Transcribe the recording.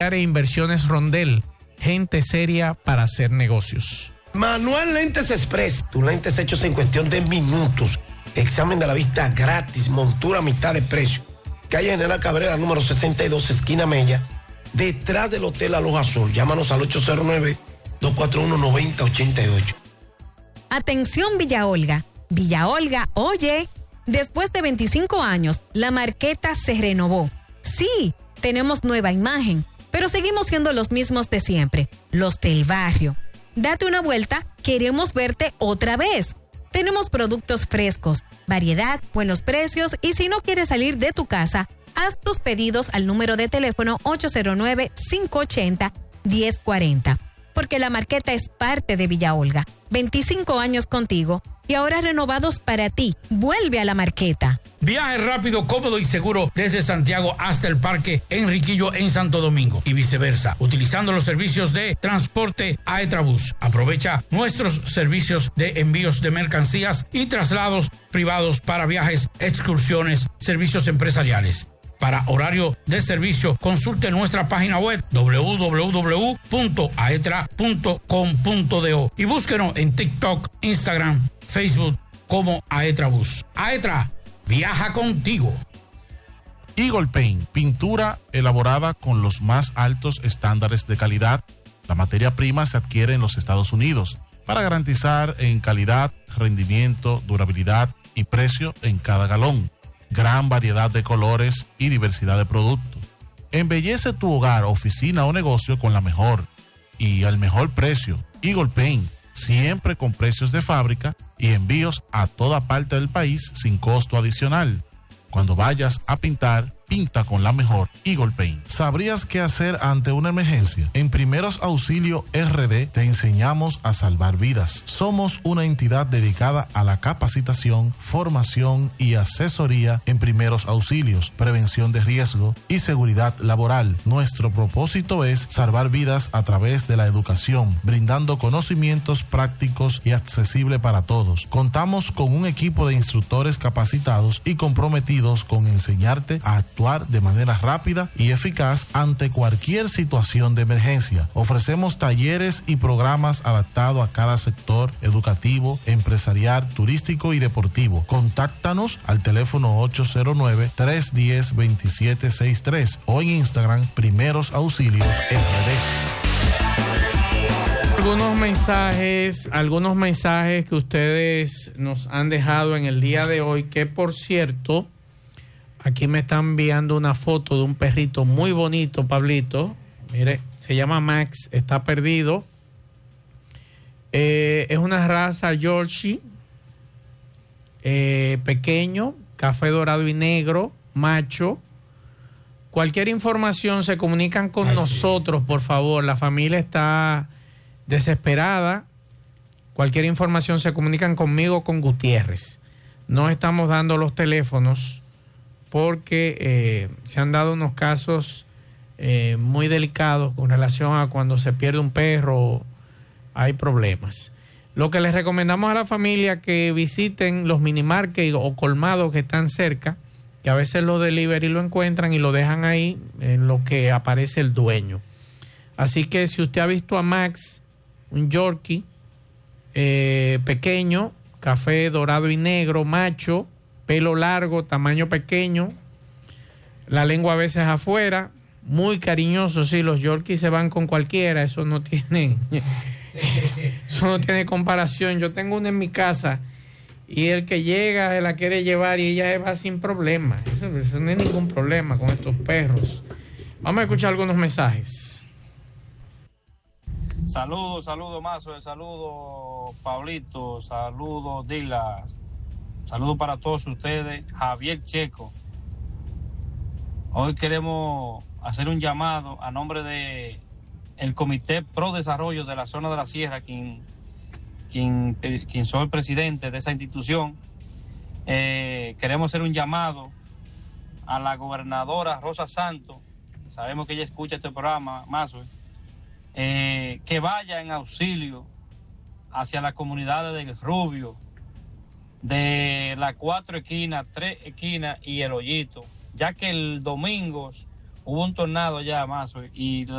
e Inversiones Rondel, gente seria para hacer negocios. Manuel Lentes Express, tus lentes hechos en cuestión de minutos. Examen de la vista gratis, montura a mitad de precio. Calle General Cabrera, número 62, esquina Mella, detrás del Hotel Aloha Sol. Llámanos al 809-241-9088. Atención Villa Olga. Villa Olga, oye, después de 25 años, la Marqueta se renovó. Sí, tenemos nueva imagen, pero seguimos siendo los mismos de siempre, los del barrio. Date una vuelta, queremos verte otra vez. Tenemos productos frescos, variedad, buenos precios y si no quieres salir de tu casa, haz tus pedidos al número de teléfono 809-580-1040. Porque la Marqueta es parte de Villa Olga. 25 años contigo y ahora renovados para ti. Vuelve a la Marqueta. Viaje rápido, cómodo y seguro desde Santiago hasta el Parque Enriquillo en Santo Domingo y viceversa, utilizando los servicios de transporte Aetrabús. Aprovecha nuestros servicios de envíos de mercancías y traslados privados para viajes, excursiones, servicios empresariales. Para horario de servicio, consulte nuestra página web www.aetra.com.do y búsquenos en TikTok, Instagram, Facebook como Aetrabús. Aetra, viaja contigo. Eagle Paint, pintura elaborada con los más altos estándares de calidad. La materia prima se adquiere en los Estados Unidos para garantizar en calidad, rendimiento, durabilidad y precio en cada galón. Gran variedad de colores y diversidad de productos. Embellece tu hogar, oficina o negocio con la mejor y al mejor precio. Eagle Paint, siempre con precios de fábrica y envíos a toda parte del país sin costo adicional. Cuando vayas a pintar, pinta con la mejor Eagle Paint. ¿Sabrías qué hacer ante una emergencia? En Primeros Auxilio RD te enseñamos a salvar vidas. Somos una entidad dedicada a la capacitación, formación y asesoría en primeros auxilios, prevención de riesgo y seguridad laboral. Nuestro propósito es salvar vidas a través de la educación, brindando conocimientos prácticos y accesibles para todos. Contamos con un equipo de instructores capacitados y comprometidos con enseñarte a actuar de manera rápida y eficaz ante cualquier situación de emergencia. Ofrecemos talleres y programas adaptados a cada sector educativo, empresarial, turístico y deportivo. Contáctanos al teléfono 809-310-2763 o en Instagram Primeros Auxilios RD. Algunos mensajes que ustedes nos han dejado en el día de hoy, que por cierto, aquí me están enviando una foto de un perrito muy bonito, Pablito. Mire, se llama Max, está perdido. Es una raza Yorkie, pequeño, café dorado y negro, macho. Cualquier información se comunican con nosotros, por favor. La familia está desesperada. Cualquier información se comunican conmigo, con Gutiérrez. No estamos dando los teléfonos porque se han dado unos casos muy delicados con relación a cuando se pierde un perro, hay problemas. Lo que les recomendamos a la familia, que visiten los minimarket o colmados que están cerca, que a veces los delivery lo encuentran y lo dejan ahí en lo que aparece el dueño. Así que si usted ha visto a Max, un Yorkie pequeño, café dorado y negro, macho, pelo largo, tamaño pequeño, la lengua a veces afuera, muy cariñoso. Sí, los Yorkies se van con cualquiera, eso no tiene comparación. Yo tengo una en mi casa y el que llega se la quiere llevar y ella se va sin problema. Eso no hay ningún problema con estos perros. Vamos a escuchar algunos mensajes. Saludos, Mazo, saludos, Pablito, saludos, Dila. Saludos para todos ustedes. Javier Checo. Hoy queremos hacer un llamado a nombre de el Comité Pro Desarrollo de la Zona de la Sierra, quien soy el presidente de esa institución. Queremos hacer un llamado a la gobernadora Rosa Santos. Sabemos que ella escucha este programa, Mazo, que vaya en auxilio hacia las comunidades del Rubio, de las 4 esquinas, 3 esquinas y el Hoyito, ya que el domingo hubo un tornado ya, Mazo, y